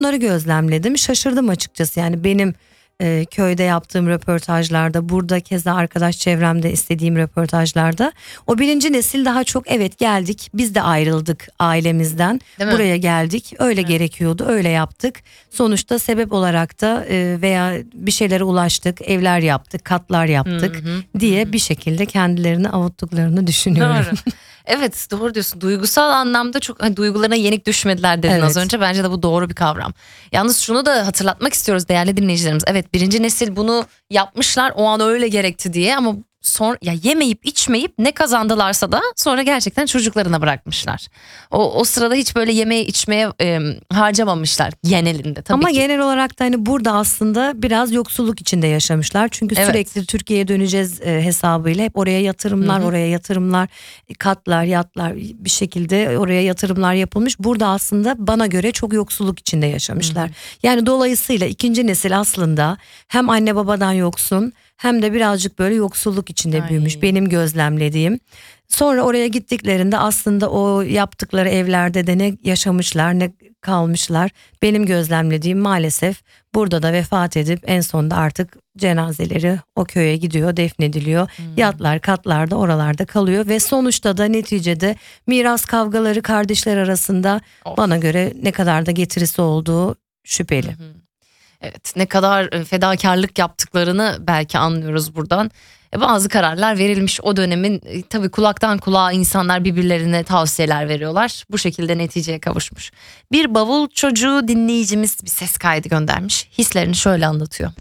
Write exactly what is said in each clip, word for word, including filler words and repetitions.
bunları gözlemledim. Şaşırdım açıkçası, yani benim e, köyde yaptığım röportajlarda, burada keza arkadaş çevremde istediğim röportajlarda o birinci nesil daha çok evet geldik, biz de ayrıldık ailemizden, buraya geldik, öyle evet. gerekiyordu, öyle yaptık. Sonuçta sebep olarak da e, veya bir şeylere ulaştık, evler yaptık, katlar yaptık hı hı. diye hı. bir şekilde kendilerini avuttuklarını düşünüyorum. Doğru. Evet, doğru diyorsun. Duygusal anlamda çok hani, duygularına yenik düşmediler dedin evet. az önce. Bence de bu doğru bir kavram. Yalnız şunu da hatırlatmak istiyoruz değerli dinleyicilerimiz. Evet, birinci nesil bunu yapmışlar, o an öyle gerekti diye, ama sonra ya yemeyip içmeyip ne kazandılarsa da sonra gerçekten çocuklarına bırakmışlar. O o sırada hiç böyle yemeye içmeye e, harcamamışlar genelinde tabii Ama ki. genel olarak da hani burada aslında biraz yoksulluk içinde yaşamışlar. Çünkü evet. sürekli Türkiye'ye döneceğiz e, hesabıyla hep oraya yatırımlar, hı hı. oraya yatırımlar, katlar, yatlar, bir şekilde oraya yatırımlar yapılmış. Burada aslında bana göre çok yoksulluk içinde yaşamışlar. Hı hı. Yani dolayısıyla ikinci nesil aslında hem anne babadan yoksun, hem de birazcık böyle yoksulluk içinde Ay. büyümüş benim gözlemlediğim. Sonra oraya gittiklerinde aslında o yaptıkları evlerde de ne yaşamışlar ne kalmışlar. Benim gözlemlediğim maalesef burada da vefat edip en sonunda artık cenazeleri o köye gidiyor, defnediliyor. Hmm. Yatlar, katlar da oralarda kalıyor ve sonuçta da neticede miras kavgaları kardeşler arasında of. bana göre ne kadar da getirisi olduğu şüpheli. Hı hı. Evet, ne kadar fedakarlık yaptıklarını belki anlıyoruz buradan. Bazı kararlar verilmiş o dönemin, tabii kulaktan kulağa insanlar birbirlerine tavsiyeler veriyorlar. Bu şekilde neticeye kavuşmuş. Bir bavul çocuğu dinleyicimiz bir ses kaydı göndermiş. Hislerini şöyle anlatıyor.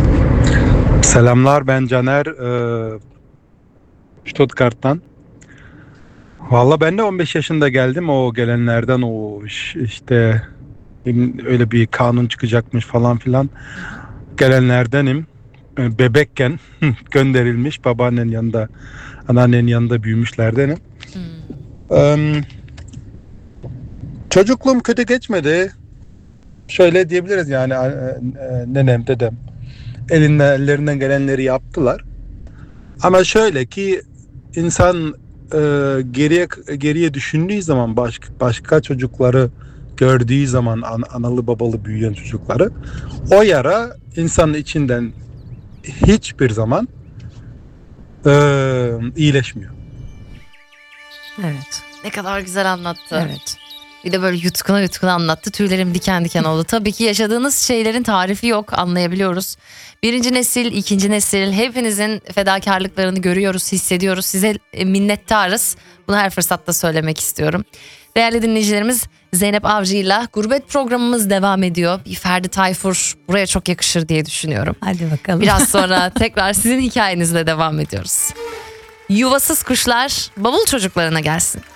Selamlar, ben Caner, Stuttgart'tan. Valla ben de on beş yaşında geldim, o gelenlerden, o işte öyle bir kanun çıkacakmış falan filan gelenlerdenim. Bebekken gönderilmiş, babaannenin yanında, anneannenin yanında büyümüşlerdenim. Hmm. Ee, çocukluğum kötü geçmedi. Şöyle diyebiliriz yani, nenem, dedem elinden, ellerinden gelenleri yaptılar. Ama şöyle ki insan e, geriye geriye düşündüğü zaman, başka başka çocukları gördüğü zaman, an, analı babalı büyüyen çocukları, o yara insanın içinden hiçbir zaman e, iyileşmiyor. Evet. Ne kadar güzel anlattı. Evet. Bir de böyle yutkuna yutkuna anlattı. Tüylerim diken diken oldu. Tabii ki yaşadığınız şeylerin tarifi yok, anlayabiliyoruz. Birinci nesil, ikinci nesil, hepinizin fedakarlıklarını görüyoruz, hissediyoruz. Size minnettarız. Bunu her fırsatta söylemek istiyorum. Değerli dinleyicilerimiz, Zeynep Avcı'yla Gurbet programımız devam ediyor. Bir Ferdi Tayfur buraya çok yakışır diye düşünüyorum. Hadi bakalım. Biraz sonra tekrar sizin hikayenizle devam ediyoruz. Yuvasız kuşlar bavul çocuklarına gelsin.